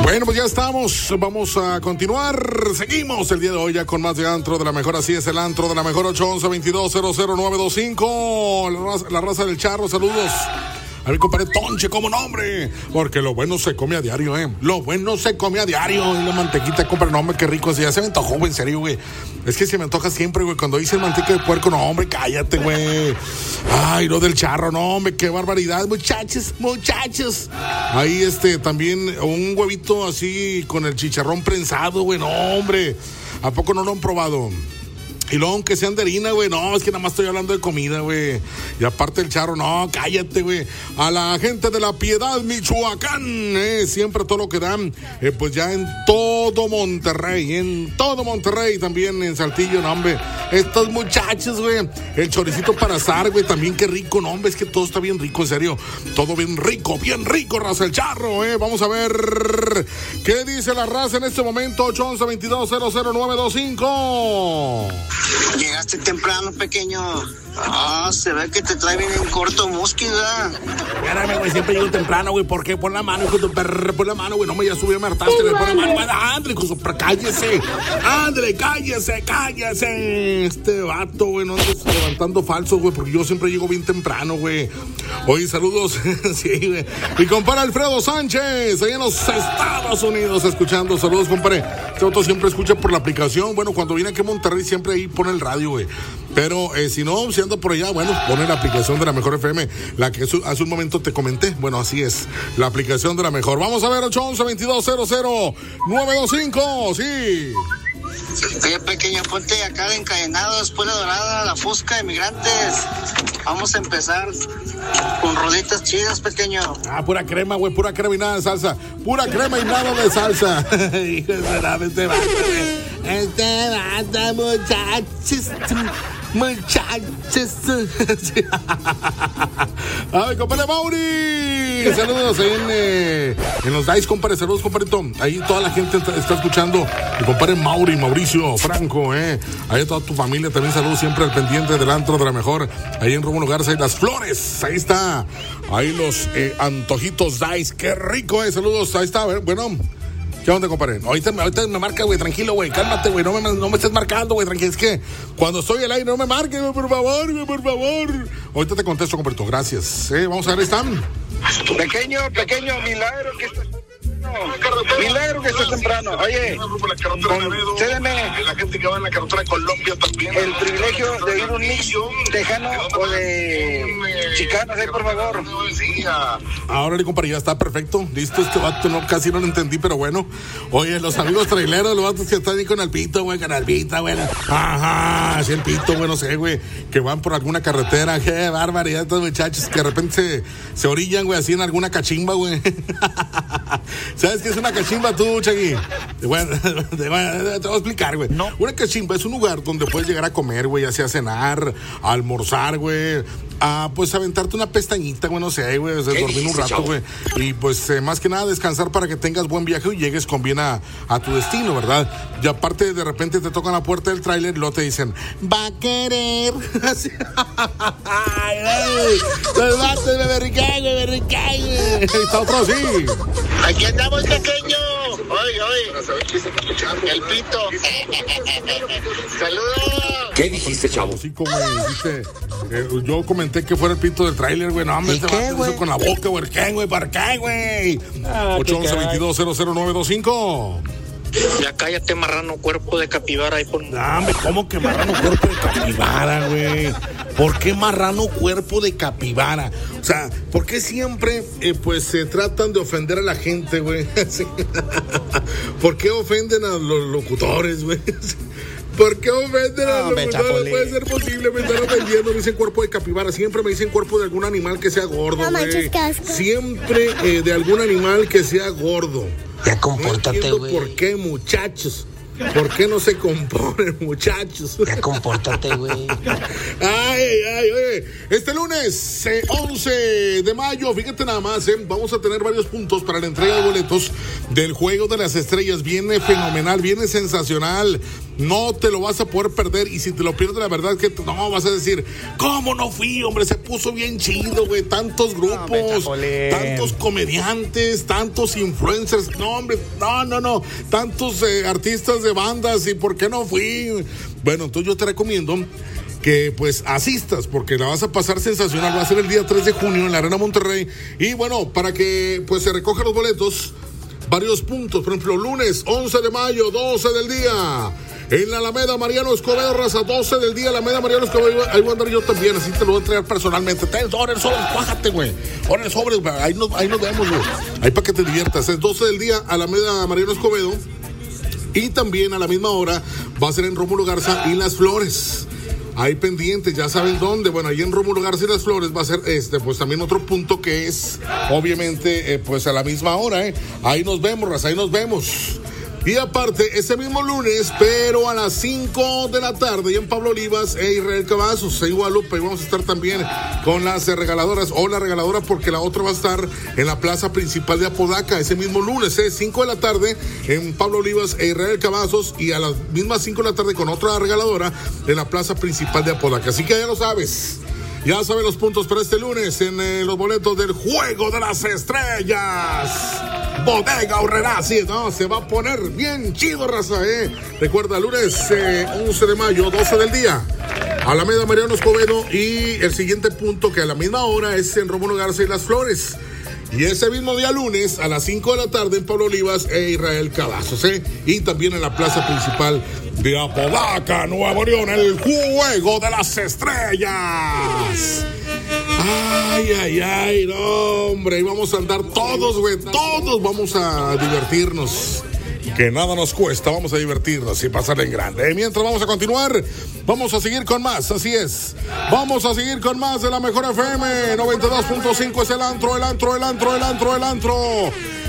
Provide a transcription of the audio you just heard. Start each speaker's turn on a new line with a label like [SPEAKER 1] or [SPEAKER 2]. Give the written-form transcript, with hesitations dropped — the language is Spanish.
[SPEAKER 1] Bueno, pues ya estamos, vamos a continuar, seguimos el día de hoy ya con más de Antro de la Mejor, así es el Antro de la Mejor, 811-2200-925, la raza del Charro, saludos. A mi compadre Tonche como nombre, porque lo bueno se come a diario, lo bueno se come a diario, y la mantequita, compadre, no, hombre, qué rico, si ya se me antojó, güey, en serio, güey, es que se me antoja siempre, güey, cuando dicen manteca de puerco, no, hombre, cállate, güey, ay, lo del charro, no, hombre, qué barbaridad, muchachos, ahí, también un huevito así, con el chicharrón prensado, güey, no, hombre, ¿a poco no lo han probado? Y luego, aunque sean de harina, güey, no, es que nada más estoy hablando de comida, güey. Y aparte el charro, no, cállate, güey. A la gente de La Piedad, Michoacán, siempre todo lo que dan, pues ya en todo Monterrey, también en Saltillo, no, hombre. Estos muchachos, güey, el choricito para asar, güey, también qué rico, no, hombre, es que todo está bien rico, en serio. Todo bien rico, raza el charro, Vamos a ver qué dice la raza en este momento, 811-2200-925.
[SPEAKER 2] Llegaste temprano, pequeño. Se ve que te trae bien en corto Musqui, ¿verdad?
[SPEAKER 1] Espérame, güey, siempre llego temprano, güey. ¿Por qué? Pon la mano, hijo de perro, pon la mano, güey. No me ya subió, me hartaste, le pon la mano. Ándale, hijo de cállese. Ándale, cállese. Este vato, güey, no andes levantando falsos, güey, porque yo siempre llego bien temprano, güey. Oye, saludos, sí, güey. Y compadre Alfredo Sánchez, ahí en los Estados Unidos, escuchando. Saludos, compadre. Este vato siempre escucha por la aplicación. Bueno, cuando viene aquí a Monterrey, siempre ahí pone el radio, güey. Pero si no, si ando por allá, bueno, pone la aplicación de la Mejor FM, la que hace un momento te comenté. Bueno, así es, la aplicación de la Mejor. Vamos a ver, 811-2200-925, sí.
[SPEAKER 2] Oye, pequeño, ponte acá de encadenado, después de Dorada, la Fusca de Migrantes. Vamos a empezar con rolitas chidas, pequeño.
[SPEAKER 1] Pura crema, güey, pura crema y nada de salsa. Pura crema y nada de salsa. Hijo de la este vato, muchachos. Ay, compadre Mauri. Saludos ahí en los DICE, compadre. Saludos, compadrito. Ahí toda la gente está escuchando. Mi compadre Mauricio Franco, ahí toda tu familia también. Saludos siempre al pendiente del Antro de la Mejor. Ahí en Rómulo Garza y Las Flores. Ahí está. Ahí los antojitos DICE. Qué rico, Saludos. Ahí está. Bueno. ¿Qué onda, compadre? Ahorita me marca, güey, tranquilo, güey, cálmate, güey, no me estés marcando, güey, tranquilo, es que cuando estoy al aire no me marques, güey, por favor. Ahorita te contesto, compadre, gracias. Vamos a ver, ¿están?
[SPEAKER 3] Pequeño, milagro que estés temprano. Oye, cédeme
[SPEAKER 4] la gente que va en la carretera de Colombia también
[SPEAKER 3] el privilegio de ir un mix tejano o de chicanas, por favor.
[SPEAKER 1] Ahora, compadre, ya está perfecto. Listo, este vato casi no lo entendí, pero bueno. Oye, los amigos traileros, los vatos que están ahí con el pito, güey, güey. Ajá, así el pito, güey, no sé, güey, que van por alguna carretera. Qué barbaridad estos muchachos que de repente se orillan, güey, así en alguna cachimba, güey. ¿Sabes qué es una cachimba tú, Chagui? Bueno, te voy a explicar, güey. No. Una cachimba es un lugar donde puedes llegar a comer, güey, ya sea a cenar, a almorzar, güey, a pues aventarte una pestañita, güey, no sé, güey, dormir un rato, güey. Y pues más que nada descansar para que tengas buen viaje y llegues con bien a tu destino, ¿verdad? Y aparte de repente te tocan la puerta del tráiler y luego te dicen, va a querer. Ay, me berriqué, güey. Está otro así.
[SPEAKER 2] Aquí andamos, pequeño. Oye. El pito. Saludos.
[SPEAKER 4] ¿Qué dijiste, chavo?
[SPEAKER 1] Sí, como dijiste. Yo comenté que fuera el pito del tráiler, güey. No, hombre, te vas eso con la boca, güey. ¿Para qué, güey? 811-2200-925.
[SPEAKER 5] Ya cállate, marrano, cuerpo de capibara. Ahí por...
[SPEAKER 1] No, hombre, ¿cómo que marrano, cuerpo de capibara, güey? ¿Por qué marrano, cuerpo de capibara? O sea, ¿por qué siempre, pues, se tratan de ofender a la gente, güey? ¿Por qué ofenden a los locutores, güey? ¿Por qué ofenden a los locutores? No puede ser posible, me están ofendiendo. Me dicen cuerpo de capibara. Siempre me dicen cuerpo de algún animal que sea gordo, güey. Siempre de algún animal que sea gordo.
[SPEAKER 5] Ya compórtate, güey.
[SPEAKER 1] ¿Por qué, muchachos? ¿Por qué no se componen, muchachos?
[SPEAKER 5] Ya compórtate, güey.
[SPEAKER 1] Oye. Este lunes, 11 de mayo, fíjate nada más, vamos a tener varios puntos para la entrega de boletos del Juego de las Estrellas. Viene fenomenal, viene sensacional. no te lo vas a poder perder. Y si te lo pierdes, la verdad que no vas a decir, ¿cómo no fui, hombre? Se puso bien chido, güey. Tantos grupos, tantos comediantes, tantos influencers. No, hombre, no. Tantos artistas de bandas. ¿Y por qué no fui? Bueno, entonces yo te recomiendo que pues asistas, porque la vas a pasar sensacional. Va a ser el día 3 de junio en la Arena Monterrey. Y bueno, para que pues se recojan los boletos, varios puntos. Por ejemplo, lunes 11 de mayo, 12 del día, en la Alameda Mariano Escobedo, raza, 12 del día, Alameda Mariano Escobedo. Ahí voy a andar yo también, así te lo voy a entregar personalmente. Ahora el sobres, cuájate, güey. Ahora el sobres, ahí nos vemos, güey. Ahí para que te diviertas. Es 12 del día, Alameda Mariano Escobedo. Y también a la misma hora va a ser en Rómulo Garza y Las Flores. Ahí pendientes, ya saben dónde. Bueno, ahí en Rómulo Garza y Las Flores va a ser pues también otro punto que es, obviamente, pues a la misma hora, Ahí nos vemos, raza, ahí nos vemos. Y aparte, ese mismo lunes, pero a las 5 de la tarde, en Pablo Olivas e Israel Cavazos, en Guadalupe, vamos a estar también con las regaladoras, o la regaladora, porque la otra va a estar en la plaza principal de Apodaca, ese mismo lunes, 5 de la tarde, en Pablo Olivas e Israel Cavazos, y a las mismas 5 de la tarde con otra regaladora en la plaza principal de Apodaca. Así que ya lo sabes. Ya saben los puntos para este lunes en los boletos del Juego de las Estrellas. Bodega Aurrerá, sí, no, se va a poner bien chido, raza, Recuerda, lunes 11 de mayo, 12 del día, Alameda Mariano Escobedo, y el siguiente punto que a la misma hora es en Rómulo Garza y Las Flores. Y ese mismo día lunes a las 5 de la tarde en Pablo Olivas e Israel Cavazos, y también en la plaza principal de Apodaca, Nuevo León, el Juego de las Estrellas. Ay, no, hombre, y vamos a andar todos, güey, todos vamos a divertirnos. Que nada nos cuesta, vamos a divertirnos y pasarla en grande. Mientras vamos a continuar, vamos a seguir con más, así es. Vamos a seguir con más de la Mejor FM 92.5, es el antro.